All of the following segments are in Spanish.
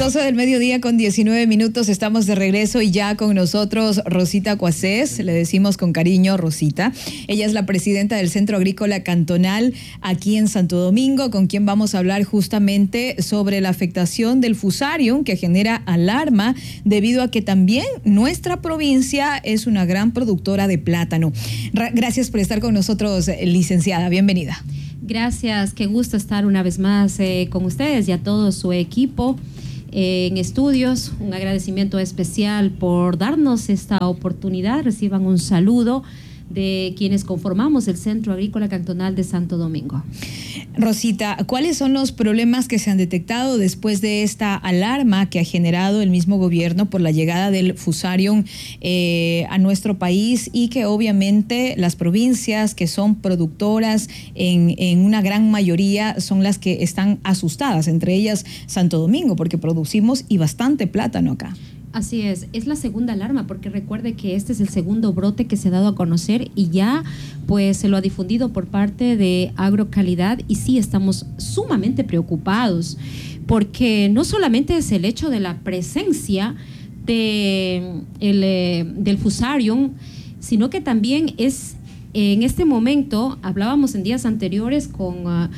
12 del mediodía con 19 minutos, estamos de regreso y ya con nosotros Rosita Cuacés, le decimos con cariño Rosita. Ella es la presidenta del Centro Agrícola Cantonal aquí en Santo Domingo, con quien vamos a hablar justamente sobre la afectación del Fusarium, que genera alarma debido a que también nuestra provincia es una gran productora de plátano. Gracias por estar con nosotros, licenciada, bienvenida. Gracias, qué gusto estar una vez más con ustedes y a todo su equipo en estudios. Un agradecimiento especial por darnos esta oportunidad. Reciban un saludo de quienes conformamos el Centro Agrícola Cantonal de Santo Domingo. Rosita, ¿cuáles son los problemas que se han detectado después de esta alarma que ha generado el mismo gobierno por la llegada del Fusarium a nuestro país y que obviamente las provincias que son productoras en una gran mayoría son las que están asustadas, entre ellas Santo Domingo, porque producimos y bastante plátano acá? Así es la segunda alarma, porque recuerde que este es el segundo brote que se ha dado a conocer y ya pues se lo ha difundido por parte de Agrocalidad y sí estamos sumamente preocupados, porque no solamente es el hecho de la presencia del Fusarium, sino que también es en este momento, hablábamos en días anteriores con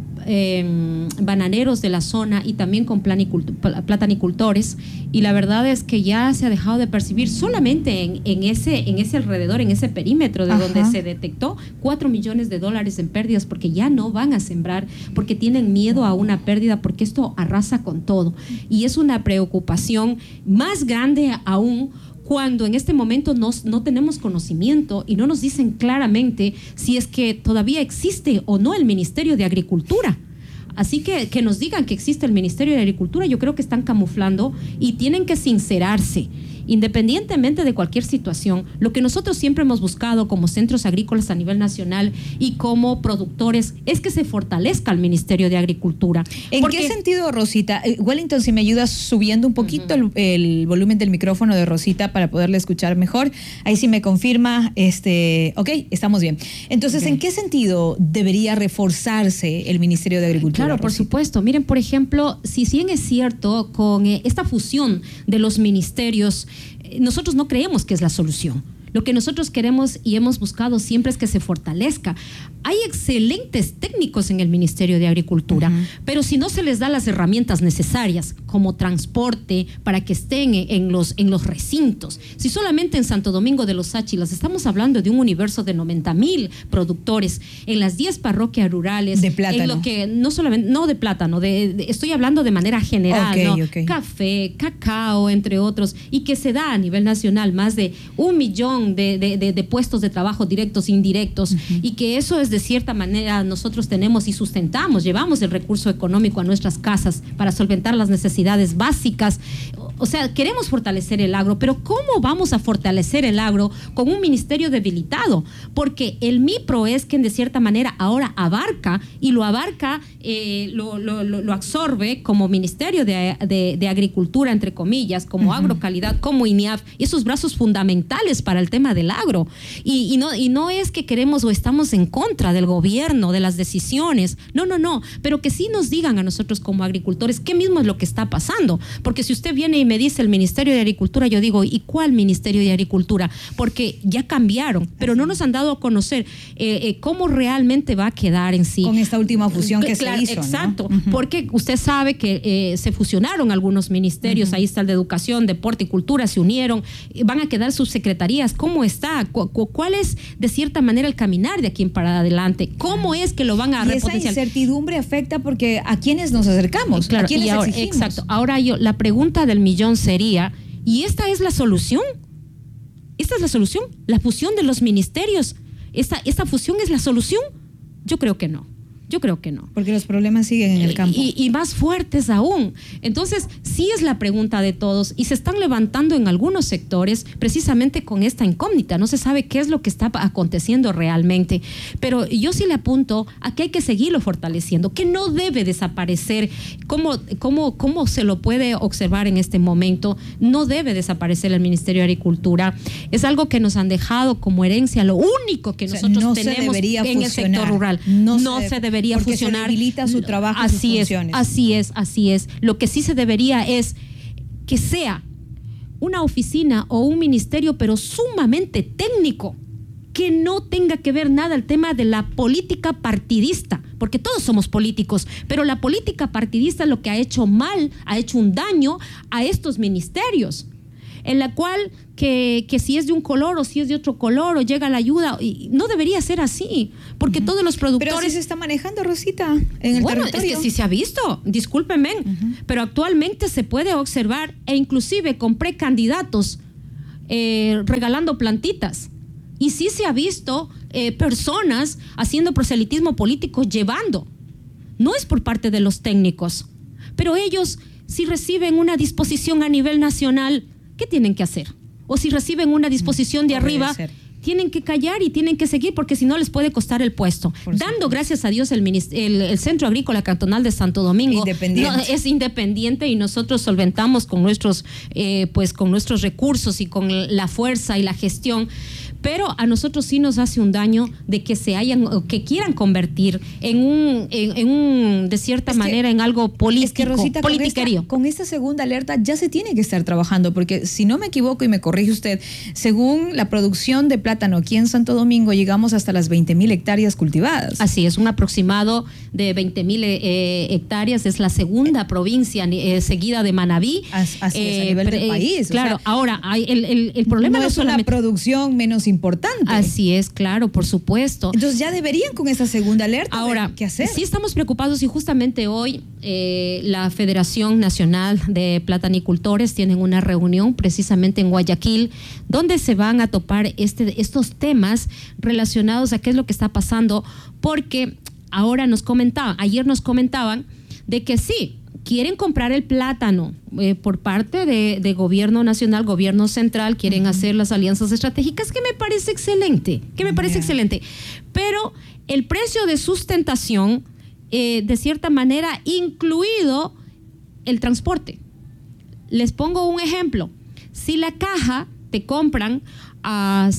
bananeros de la zona y también con platanicultores, y la verdad es que ya se ha dejado de percibir solamente en ese alrededor, en ese perímetro de donde se detectó $4 millones en pérdidas, porque ya no van a sembrar, porque tienen miedo a una pérdida, porque esto arrasa con todo y es una preocupación más grande aún cuando en este momento no tenemos conocimiento y no nos dicen claramente si es que todavía existe o no el Ministerio de Agricultura. Así que nos digan que existe el Ministerio de Agricultura, yo creo que están camuflando y tienen que sincerarse. Independientemente de cualquier situación, lo que nosotros siempre hemos buscado como centros agrícolas a nivel nacional y como productores es que se fortalezca el Ministerio de Agricultura. ¿En qué sentido, Rosita? Wellington, si me ayudas subiendo un poquito el volumen del micrófono de Rosita para poderle escuchar mejor. Ahí sí me confirma, ok, estamos bien. Entonces, ¿en qué sentido debería reforzarse el Ministerio de Agricultura? Claro, por supuesto. Miren, por ejemplo, si bien es cierto con esta fusión de los ministerios, nosotros no creemos que es la solución. Lo que nosotros queremos y hemos buscado siempre es que se fortalezca. Hay excelentes técnicos en el Ministerio de Agricultura, pero si no se les da las herramientas necesarias, como transporte, para que estén en los recintos. Si solamente en Santo Domingo de los Áchilas estamos hablando de un universo de 90,000 productores en las 10 parroquias rurales. De plátano. En lo que no solamente, no de plátano, estoy hablando de manera general, Okay. Café, cacao, entre otros, y que se da a nivel nacional más de 1 millón de puestos de trabajo directos e indirectos, y que eso es de cierta manera nosotros tenemos y sustentamos, llevamos el recurso económico a nuestras casas para solventar las necesidades básicas. O sea, queremos fortalecer el agro, pero ¿cómo vamos a fortalecer el agro con un ministerio debilitado? Porque el MIPRO es quien de cierta manera ahora abarca y lo absorbe como Ministerio de Agricultura, entre comillas, como Agrocalidad, como INIAF, y esos brazos fundamentales para el tema del agro. Y no es que queremos o estamos en contra del gobierno, de las decisiones, no, pero que sí nos digan a nosotros como agricultores qué mismo es lo que está pasando, porque si usted viene y me dice el Ministerio de Agricultura, yo digo, ¿y cuál Ministerio de Agricultura? Porque ya cambiaron, pero no nos han dado a conocer cómo realmente va a quedar en sí. Con esta última fusión que se hizo, exacto, ¿no? porque usted sabe que se fusionaron algunos ministerios, ahí está el de Educación, Deporte y Cultura, se unieron, van a quedar subsecretarías. ¿Cómo está? ¿Cuál es de cierta manera el caminar de aquí en para adelante? ¿Cómo es que lo van a repotenciar? Esa incertidumbre afecta porque ¿a quiénes nos acercamos? Claro, ¿a quiénes exigimos? Exacto. Ahora la pregunta del millón sería, ¿y esta es la solución? ¿Esta es la solución? ¿La fusión de los ministerios? ¿Esta fusión es la solución? Yo creo que no. Porque los problemas siguen en el campo. Y más fuertes aún. Entonces, sí es la pregunta de todos y se están levantando en algunos sectores precisamente con esta incógnita. No se sabe qué es lo que está aconteciendo realmente. Pero yo sí le apunto a que hay que seguirlo fortaleciendo, que no debe desaparecer. ¿Cómo se lo puede observar en este momento? No debe desaparecer el Ministerio de Agricultura. Es algo que nos han dejado como herencia, lo único que nosotros tenemos en el sector rural. No se debería debería porque funcionar. Se debilita su trabajo y sus funciones. Así es. Lo que sí se debería es que sea una oficina o un ministerio, pero sumamente técnico, que no tenga que ver nada el tema de la política partidista, porque todos somos políticos, pero la política partidista lo que ha hecho mal, ha hecho un daño a estos ministerios, en la cual que si es de un color o si es de otro color o llega la ayuda, y no debería ser así, porque todos los productores... Pero así se está manejando, Rosita, en el territorio. Es que sí se ha visto, discúlpenme, pero actualmente se puede observar, e inclusive con precandidatos regalando plantitas. Y sí se ha visto personas haciendo proselitismo político llevando. No es por parte de los técnicos, pero ellos, si reciben una disposición a nivel nacional, ¿qué tienen que hacer? O si reciben una disposición de arriba, tienen que callar y tienen que seguir, porque si no les puede costar el puesto. Dando gracias a Dios el Centro Agrícola Cantonal de Santo Domingo es independiente, y nosotros solventamos con nuestros recursos y con la fuerza y la gestión. Pero a nosotros sí nos hace un daño de que que quieran convertir en un de cierta manera en algo político, es que, Rosita, politiquerío. Con esta segunda alerta ya se tiene que estar trabajando, porque si no me equivoco y me corrige usted, según la producción de plátano aquí en Santo Domingo llegamos hasta las 20,000 hectáreas cultivadas. Así es, un aproximado de 20,000 hectáreas, es la segunda provincia seguida de Manabí. Así es, a nivel del país. Claro, o sea, ahora el problema no es solamente una producción menos importante. Así es, claro, por supuesto. Entonces ya deberían con esa segunda alerta. Ahora, ¿qué hacer? Sí estamos preocupados, y justamente hoy la Federación Nacional de Platanicultores tienen una reunión precisamente en Guayaquil, donde se van a topar estos temas relacionados a qué es lo que está pasando, porque ayer nos comentaban de que sí, quieren comprar el plátano por parte de gobierno nacional, gobierno central, quieren hacer las alianzas estratégicas, que me parece excelente, pero el precio de sustentación, de cierta manera, incluido el transporte. Les pongo un ejemplo. Si la caja te compran a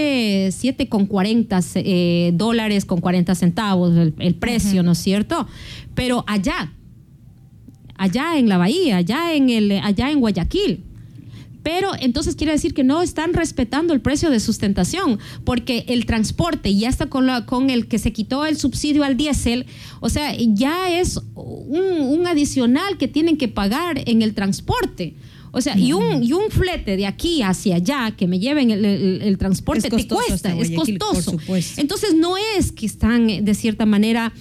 $7.40 con 40 centavos el precio, ¿no es cierto? Pero allá en la bahía, allá en Guayaquil. Pero entonces quiere decir que no están respetando el precio de sustentación, porque el transporte ya está con el que se quitó el subsidio al diésel, o sea, ya es un adicional que tienen que pagar en el transporte. O sea, y un flete de aquí hacia allá que me lleven el transporte te cuesta, es costoso. Entonces no es que están de cierta manera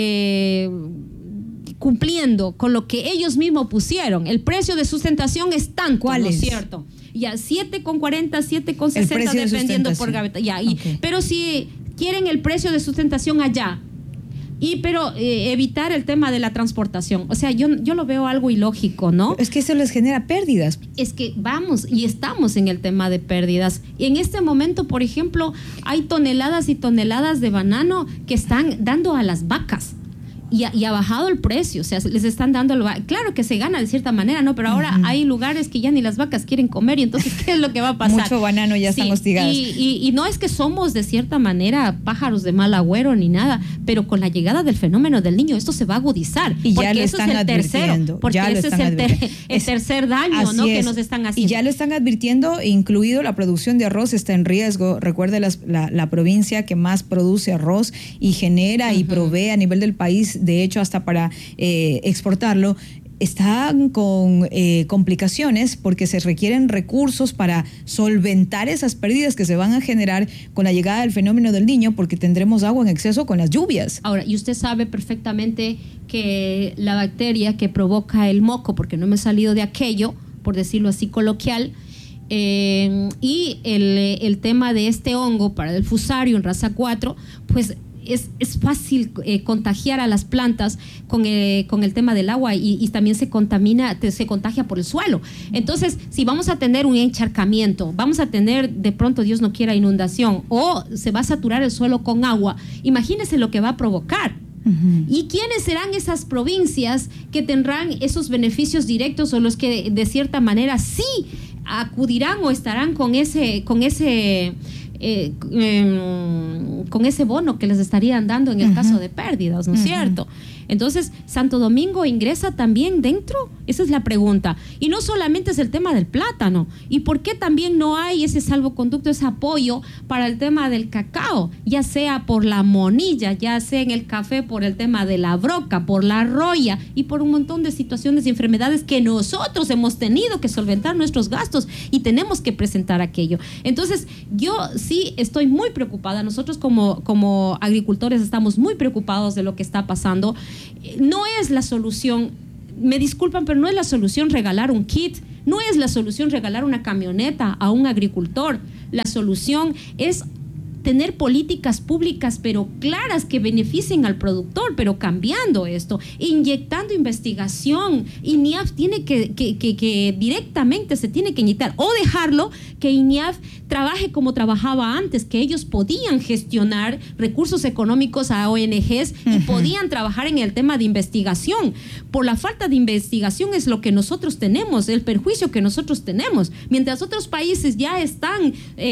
cumpliendo con lo que ellos mismos pusieron. El precio de sustentación es tanto, ¿cuál ¿no es? Es cierto? Ya, 7.40, 7.60 dependiendo por gaveta. Ya, okay. Pero si quieren el precio de sustentación allá, pero evitar el tema de la transportación. O sea, yo lo veo algo ilógico, ¿no? Es que eso les genera pérdidas. Es que vamos y estamos en el tema de pérdidas. Y en este momento, por ejemplo, hay toneladas y toneladas de banano que están dando a las vacas. Y ha bajado el precio, o sea, les están dando, claro que se gana de cierta manera, ¿no? Pero ahora hay lugares que ya ni las vacas quieren comer, y entonces, ¿qué es lo que va a pasar? Mucho banano ya están hostigadas. Y no es que somos de cierta manera pájaros de mal agüero ni nada, pero con la llegada del fenómeno del Niño esto se va a agudizar. Y ya lo están advirtiendo. Porque ese es el tercer daño, ¿no? Que nos están haciendo. Y ya lo están advirtiendo, incluido la producción de arroz está en riesgo. Recuerde la provincia que más produce arroz y genera y provee a nivel del país, de hecho hasta para exportarlo, están con complicaciones porque se requieren recursos para solventar esas pérdidas que se van a generar con la llegada del fenómeno del Niño, porque tendremos agua en exceso con las lluvias. Ahora, y usted sabe perfectamente que la bacteria que provoca el moco, porque no me he salido de aquello, por decirlo así coloquial, y el tema de este hongo para el fusario en raza 4, pues es fácil contagiar a las plantas con el tema del agua, y también se contagia por el suelo. Entonces, si vamos a tener un encharcamiento, vamos a tener de pronto, Dios no quiera, inundación, o se va a saturar el suelo con agua, imagínense lo que va a provocar. ¿Y quiénes serán esas provincias que tendrán esos beneficios directos, o los que de cierta manera sí acudirán o estarán con ese con ese bono que les estarían dando en el caso de pérdidas, ¿no es cierto? Entonces, ¿Santo Domingo ingresa también dentro? Esa es la pregunta. Y no solamente es el tema del plátano. ¿Y por qué también no hay ese salvoconducto, ese apoyo para el tema del cacao? Ya sea por la monilla, ya sea en el café por el tema de la broca, por la roya y por un montón de situaciones y enfermedades que nosotros hemos tenido que solventar nuestros gastos y tenemos que presentar aquello. Entonces, yo sí estoy muy preocupada. Nosotros como agricultores estamos muy preocupados de lo que está pasando. No es la solución, me disculpan, pero no es la solución regalar un kit, no es la solución regalar una camioneta a un agricultor. La solución es tener políticas públicas pero claras que beneficien al productor, pero cambiando esto, inyectando investigación. INIAF tiene que directamente se tiene que inyectar, o dejarlo que INIAF trabaje como trabajaba antes, que ellos podían gestionar recursos económicos a ONGs y podían trabajar en el tema de investigación. Por la falta de investigación es lo que nosotros tenemos, el perjuicio que nosotros tenemos. Mientras otros países ya están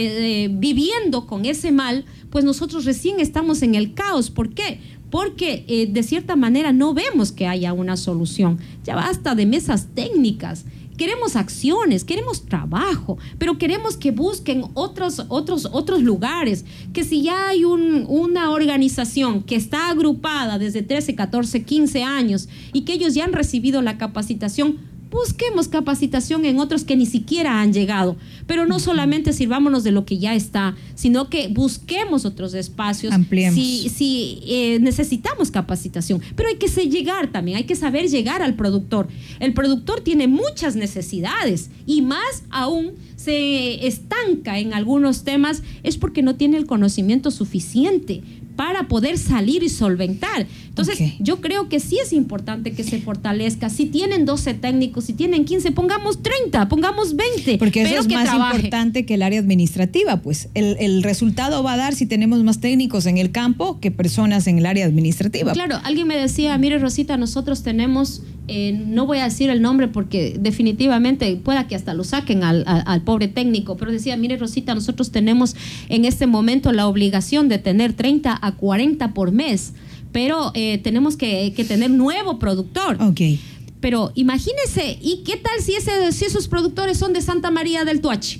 viviendo con ese mal, pues nosotros recién estamos en el caos. ¿Por qué? Porque de cierta manera no vemos que haya una solución. Ya basta de mesas técnicas. Queremos acciones, queremos trabajo, pero queremos que busquen otros lugares, que si ya hay una organización que está agrupada desde 13, 14, 15 años y que ellos ya han recibido la capacitación, busquemos capacitación en otros que ni siquiera han llegado, pero no solamente sirvámonos de lo que ya está, sino que busquemos otros espacios. Ampliemos. Si necesitamos capacitación, pero hay que llegar también, hay que saber llegar al productor. El productor tiene muchas necesidades y más aún se estanca en algunos temas, es porque no tiene el conocimiento suficiente para poder salir y solventar. Entonces, yo creo que sí es importante que se fortalezca. Si tienen 12 técnicos, si tienen 15, pongamos 30, pongamos 20. Porque eso es más importante que el área administrativa, pues. El resultado va a dar si tenemos más técnicos en el campo que personas en el área administrativa. Claro, alguien me decía, mire Rosita, nosotros tenemos, no voy a decir el nombre porque definitivamente pueda que hasta lo saquen al pobre técnico, pero decía, mire Rosita, nosotros tenemos en este momento la obligación de tener 30 a 40 por mes, pero tenemos que tener nuevo productor. Pero imagínese, ¿y qué tal si esos productores son de Santa María del Tuachi?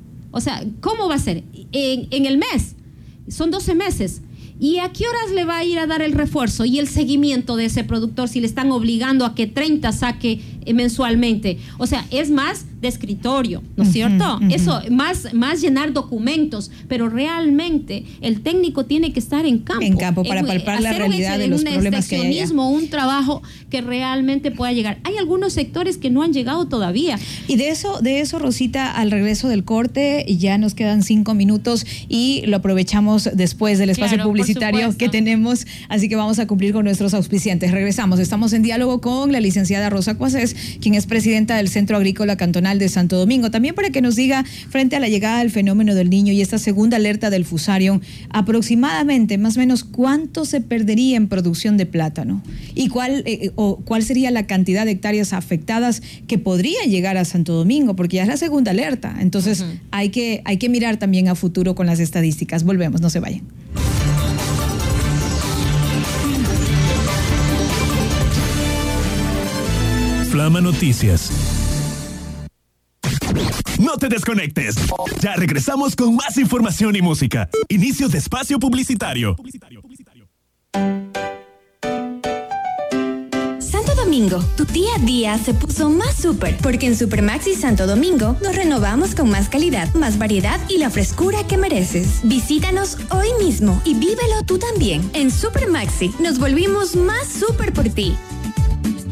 O sea, ¿cómo va a ser? En el mes, son 12 meses. ¿Y a qué horas le va a ir a dar el refuerzo y el seguimiento de ese productor si le están obligando a que 30 saque mensualmente? O sea, es más de escritorio, ¿no es cierto? Eso, más llenar documentos, pero realmente el técnico tiene que estar en campo. En campo para palpar la realidad de los problemas que hay allá. Un trabajo que realmente pueda llegar. Hay algunos sectores que no han llegado todavía. Y de eso, Rosita, al regreso del corte, ya nos quedan 5 minutos y lo aprovechamos después del espacio publicitario que tenemos, así que vamos a cumplir con nuestros auspiciantes. Regresamos, estamos en diálogo con la licenciada Rosa Cuasés, quien es presidenta del Centro Agrícola Cantonal de Santo Domingo. También para que nos diga, frente a la llegada del fenómeno del Niño y esta segunda alerta del Fusarium, aproximadamente, más o menos, ¿cuánto se perdería en producción de plátano? ¿Y cuál sería la cantidad de hectáreas afectadas que podría llegar a Santo Domingo? Porque ya es la segunda alerta. Entonces, hay que mirar también a futuro con las estadísticas. Volvemos, no se vayan. Flama Noticias. No te desconectes. Ya regresamos con más información y música. Inicio de espacio publicitario. Santo Domingo, tu día a día se puso más súper, porque en Supermaxi Santo Domingo nos renovamos con más calidad, más variedad y la frescura que mereces. Visítanos hoy mismo y vívelo tú también. En Supermaxi nos volvimos más súper por ti.